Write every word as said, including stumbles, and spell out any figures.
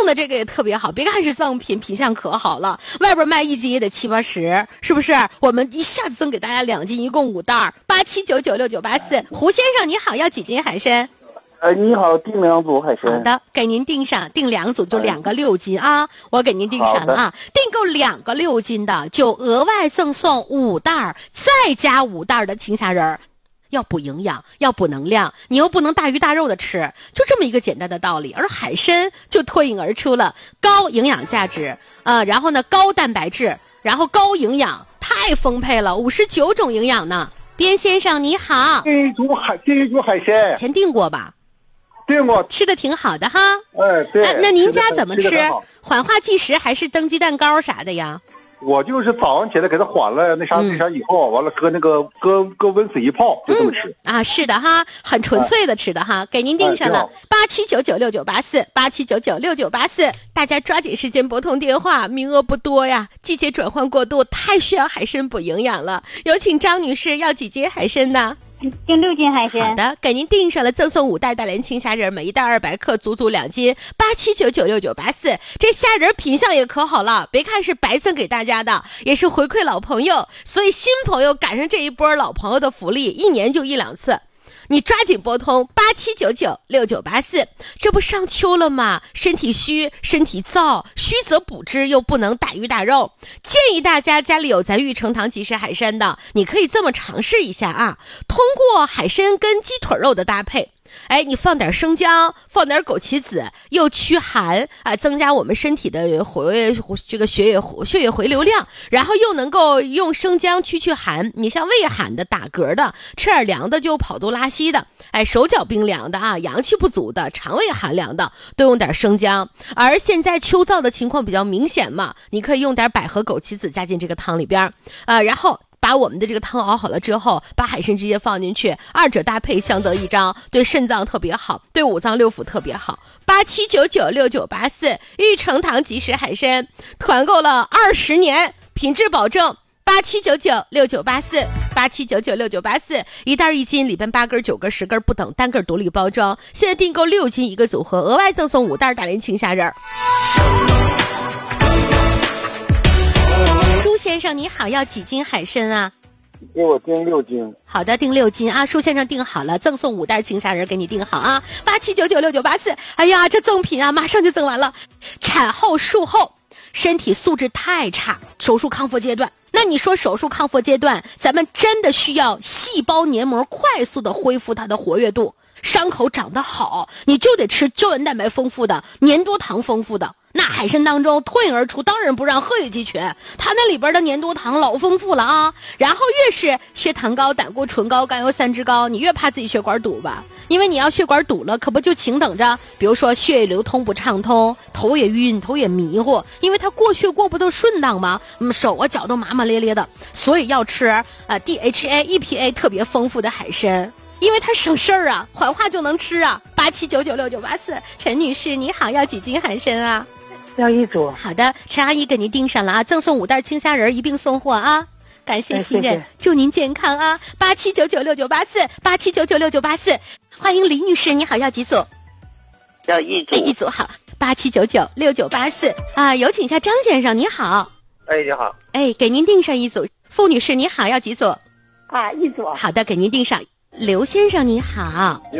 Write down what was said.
的这个也特别好，别看是赠品，品相可好了，外边卖一斤也得七八十，是不是？我们一下子赠给大家两斤，一共五袋，八七九九六九八四。胡先生你好，要几斤海参？ 呃，你好，订两组海参。 好的，给您订上，订两组就两个六斤啊，我给您订上了啊。订购两个六斤的，就额外赠送五袋，再加五袋的青虾仁儿。要补营养，要补能量，你又不能大鱼大肉的吃，就这么一个简单的道理。而海参就脱颖而出了，高营养价值，呃，然后呢高蛋白质，然后高营养，太丰沛了，五十九种营养呢。边先生你好， 这一组海，这一组海参， 前订过吧？ 订过， 吃的挺好的哈。 哎，对。 那那您家怎么吃？ 吃缓化计时还是蒸鸡蛋糕啥的呀？ 我就是早上起来给它缓了那啥、嗯、那啥以后，完了搁那个搁搁温水一泡，就这么吃、 嗯、啊，是的哈，很纯粹的吃的哈，哎、给您订上了八七九九六九八四八七九九六九八四，大家抓紧时间拨通电话，名额不多呀，季节转换过度，太需要海参补营养了。有请张女士，要几斤海参呢？ 订六斤海参。 好的，给您订上了，赠送五袋大连青虾仁，每一袋二百克，足足两斤，八七九九六九八四。这虾仁品相也可好了，别看是白赠给大家的，也是回馈老朋友，所以新朋友赶上这一波老朋友的福利，一年就一两次。你抓紧拨通八七九九六九八四，这不上秋了吗？身体虚，身体燥，虚则补之，又不能大鱼大肉。建议大家家里有咱玉成堂即食海参的，你可以这么尝试一下啊。通过海参跟鸡腿肉的搭配，哎，你放点生姜，放点枸杞子，又驱寒啊，增加我们身体的活跃这个血液血液回流量，然后又能够用生姜驱驱寒。你像胃寒的、打嗝的，吃点凉的就跑肚拉稀的，哎，手脚冰凉的啊，阳气不足的，肠胃寒凉的，都用点生姜。而现在秋燥的情况比较明显嘛，你可以用点百合、枸杞子加进这个汤里边，啊，然后把我们的这个汤熬好了之后，把海参直接放进去，二者搭配相得益彰，对肾脏特别好，对五脏六腑特别好。八七九九六九八四，玉成堂即食海参，团购了二十年，品质保证。八七九九六九八四，八七九九六九八四，一袋一斤，里边八根、九根、十根不等，单个独立包装。现在订购六斤一个组合，额外赠送五袋大连青虾仁。舒先生你好，要几斤海参啊？ 给我订六斤。 好的，订六斤啊，舒先生订好了，赠送五袋青虾仁给你订好啊。八七九九六九八四，哎呀，这赠品啊，马上就赠完了。产后术后身体素质太差，手术康复阶段。那你说手术康复阶段，咱们真的需要细胞黏膜快速的恢复它的活跃度，伤口长得好，你就得吃胶原蛋白丰富的、粘多糖丰富的。那海参当中脱颖而出，当仁不让，鹤立鸡群，它那里边的粘多糖老丰富了啊。然后越是血糖高、胆固醇高、甘油三酯高，你越怕自己血管堵吧，因为你要血管堵了，可不就请等着，比如说血液流通不畅通，头也晕，头也迷糊，因为它过血过不都顺当吗？嗯，手啊脚都麻麻咧咧的，所以要吃啊 D H A E P A 特别丰富的海参。因为它省事儿啊，缓化就能吃啊。八七九九六九八四，陈女士你好，要几斤海参啊？ 要一组。 好的，陈阿姨给您订上了啊，赠送五袋青虾仁一并送货啊。感谢信任，哎、谢谢祝您健康啊！八七九九六九八四，八七九九六九八四，欢迎李女士，你好，要几组？ 要一组。 哎、一组好，八七九九六九八四啊，有请一下张先生，你好。 哎，你好。 哎，给您订上一组。傅女士你好，要几组？ 啊，一组。 好的，给您订上。刘先生你好。